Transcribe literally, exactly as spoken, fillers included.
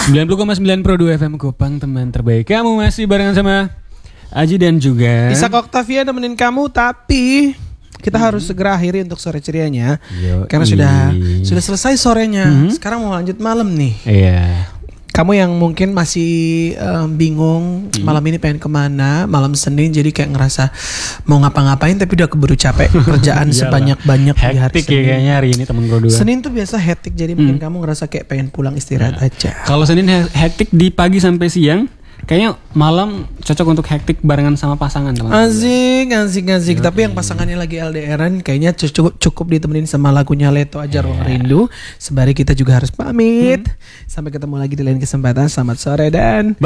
sembilan puluh koma sembilan Pro dua F M Kupang, teman terbaik. Kamu masih barengan sama Aji dan juga Isak Octavia nemenin kamu, tapi kita hmm. harus segera akhiri untuk sore cerianya. Yo, karena sudah sudah selesai sorenya. Hmm. Sekarang mau lanjut malam nih. Iya. Kamu yang mungkin masih um, bingung hmm. malam ini pengen kemana, malam Senin jadi kayak ngerasa mau ngapa-ngapain tapi udah keburu capek kerjaan sebanyak-banyak di hari Senin. Ya, kayaknya hari ini temen gue dua. Senin tuh biasa hektik, jadi hmm. mungkin kamu ngerasa kayak pengen pulang istirahat nah. aja. Kalau Senin hektik di pagi sampai siang, kayaknya malam cocok untuk hektik barengan sama pasangan. Asik, asik, asik. Tapi yang pasangannya lagi L D R-an kayaknya cukup cukup ditemenin sama lagunya Leto aja, Ruang Rindu. Sembari kita juga harus pamit. Hmm. Sampai ketemu lagi di lain kesempatan. Selamat sore dan